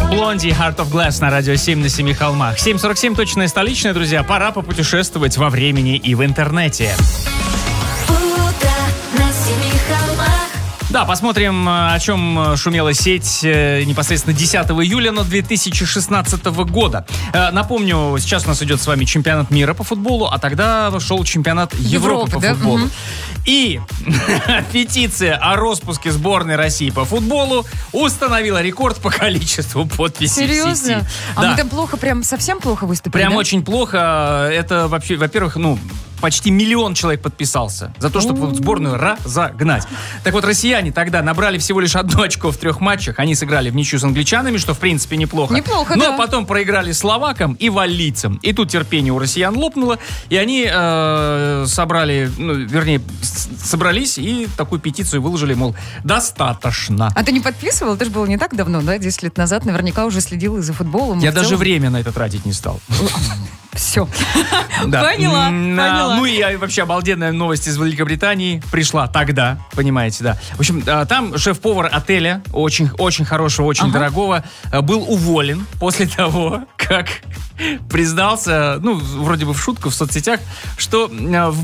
Blondie, Heart of Glass на радио 7 на 7 холмах. 7:47, точная столичная, друзья. Пора попутешествовать во времени и в интернете. Да, посмотрим, о чем шумела сеть непосредственно 10 июля 2016 года. Напомню, сейчас у нас идет с вами чемпионат мира по футболу, а тогда шел чемпионат Европы по футболу. Угу. И петиция о распуске сборной России по футболу установила рекорд по количеству подписей. Серьезно? В сети. А да. мы там плохо, прям совсем плохо выступили? Прям да? очень плохо. Это вообще, во-первых, почти 1 миллион человек подписался за то, чтобы сборную разогнать. Так вот, россияне тогда набрали всего лишь 1 очко в 3 матчах. Они сыграли в ничью с англичанами, что, в принципе, неплохо. Неплохо, Но да. потом проиграли словакам и валлийцам. И тут терпение у россиян лопнуло, и они собрались и такую петицию выложили, мол, достаточно. А ты не подписывал? Это же было не так давно, да? 10 лет назад наверняка уже следил и за футболом. Я даже время на это тратить не стал. Все. Да. Поняла. Ну и вообще обалденная новость из Великобритании пришла тогда, понимаете, да. В общем, там шеф-повар отеля, очень хорошего, очень дорогого, был уволен после того, как признался, вроде бы в шутку в соцсетях, что в